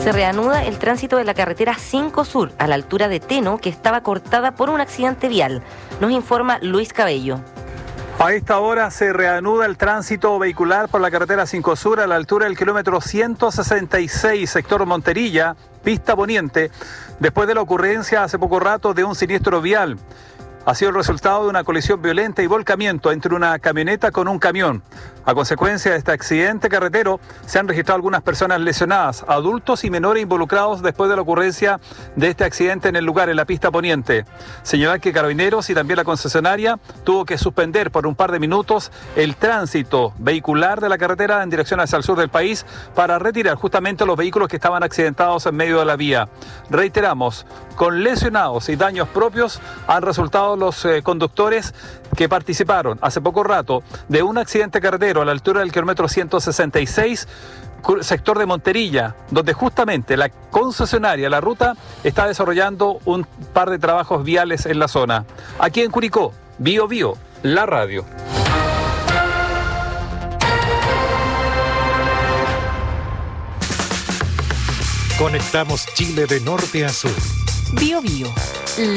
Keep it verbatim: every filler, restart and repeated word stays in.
Se reanuda el tránsito de la carretera cinco Sur a la altura de Teno, que estaba cortada por un accidente vial. Nos informa Luis Cabello. A esta hora se reanuda el tránsito vehicular por la carretera cinco Sur a la altura del kilómetro ciento sesenta y seis, sector Monterilla, pista poniente, después de la ocurrencia hace poco rato de un siniestro vial. Ha sido el resultado de una colisión violenta y volcamiento entre una camioneta con un camión. A consecuencia de este accidente carretero, se han registrado algunas personas lesionadas, adultos y menores involucrados después de la ocurrencia de este accidente en el lugar, en la pista poniente. Señalar que Carabineros y también la concesionaria tuvo que suspender por un par de minutos el tránsito vehicular de la carretera en dirección hacia el sur del país para retirar justamente los vehículos que estaban accidentados en medio de la vía. Reiteramos, con lesionados y daños propios han resultado los eh, conductores que participaron hace poco rato de un accidente carretero a la altura del kilómetro ciento sesenta y seis, sector de Monterilla, donde justamente la concesionaria, la ruta, está desarrollando un par de trabajos viales en la zona. Aquí en Curicó, Bio Bio, la radio. Conectamos Chile de norte a sur. Bio Bio.